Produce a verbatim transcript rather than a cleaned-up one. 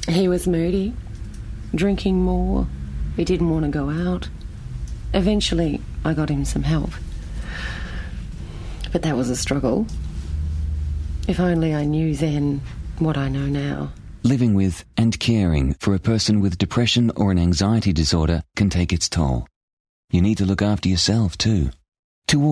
He was moody, drinking more. He didn't want to go out. Eventually, I got him some help. But that was a struggle. If only I knew then what I know now. Living with and caring for a person with depression or an anxiety disorder can take its toll. You need to look after yourself too.